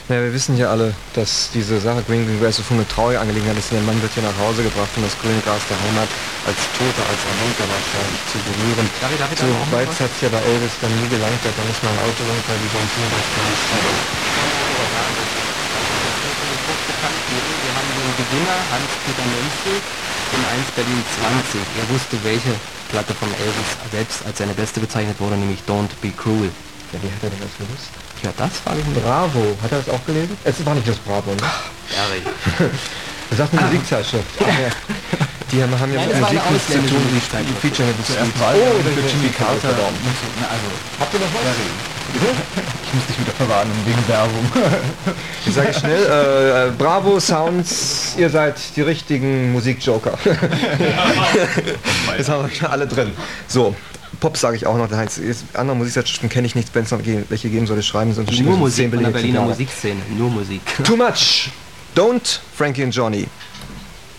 Naja, wir wissen ja alle, dass diese Sache Green Green Grass so eine traurige Angelegenheit ist. Der Mann wird hier nach Hause gebracht und das grüne Gras der Heimat als Toter, als Erlunker wahrscheinlich zu berühren. So weit hat es ja bei Elvis dann nie gelangt, da ist mal ein Auto runter, wie so ein Wir haben den Gewinner, Hans-Peter Menzel, in 1 Berlin 20. Er wusste, welche Platte von Elvis selbst als seine beste bezeichnet wurde, nämlich Don't Be Cruel. Ja, wie hat er denn das gewusst? Ja, das frage ich mich. Bravo, hat er das auch gelesen? Es war nicht das Bravo, ne? Barry. Das sagt eine Musikzeitschrift. Ja. Die haben ja Nein, mit das war Musik eine nichts zu tun, die featuren ja das Lied. Oh, das ist Jimmy Carter. Also, habt ihr noch was? Ich muss dich wieder verwarnen wegen Werbung. Ich sage schnell, Bravo Sounds, ihr seid die richtigen Musikjoker. Jetzt haben wir schon alle drin. So, Pop sage ich auch noch, der Heinz. Andere Musikzeitschriften kenne ich nicht, wenn es noch welche geben soll, schreiben sonst Nur Musik von der Berliner Musikszene, nur Musik. Too much! Don't, Frankie and Johnny.